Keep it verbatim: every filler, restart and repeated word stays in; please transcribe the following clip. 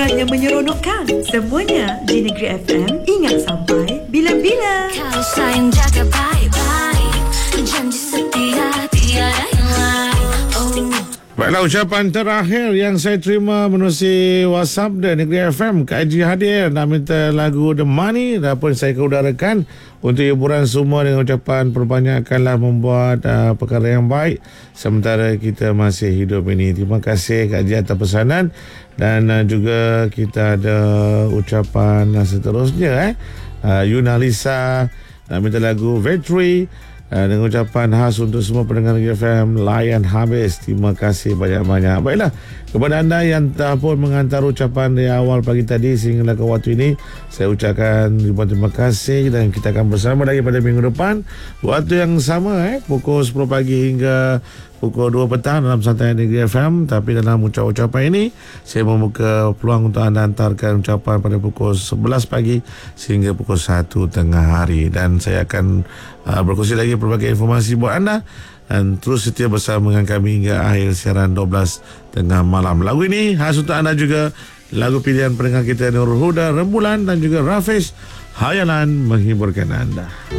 hiburan yang menyeronokkan. Semuanya di Negeri F M. Ingat sampai bila-bila. Kau sayang jaga baik-baik, janji setia tiada yang lain. Oh. Baiklah, ucapan terakhir yang saya terima menerusi WhatsApp dan Negeri F M. Kak Haji hadir nak minta lagu The Money dan pun saya keudarakan untuk hiburan semua dengan ucapan perbanyakkanlah membuat uh, perkara yang baik sementara kita masih hidup ini. Terima kasih Kak Haji atas pesanan dan uh, juga kita ada ucapan uh, seterusnya eh uh, Yuna Lisa nak minta lagu Victory. Uh, dengan ucapan khas untuk semua pendengar Negeri F M, layan habis. Terima kasih banyak-banyak. Baiklah, kepada anda yang telah pun menghantar ucapan dari awal pagi tadi sehingga ke waktu ini, saya ucapkan ribuan terima kasih dan kita akan bersama lagi pada minggu depan waktu yang sama eh pukul sepuluh pagi hingga pukul dua petang dalam Santai Negeri F M. Tapi dalam ucap-ucapan ini saya membuka peluang untuk anda hantarkan ucapan pada pukul sebelas pagi sehingga pukul satu tengah hari dan saya akan uh, berkongsi lagi berbagai informasi buat anda dan terus setia bersama dengan kami hingga akhir siaran dua belas tengah malam. Lagu ini khas untuk anda juga, lagu pilihan pendengar kita Nurul Huda Rembulan dan juga Rafiz Hayalan menghiburkan anda.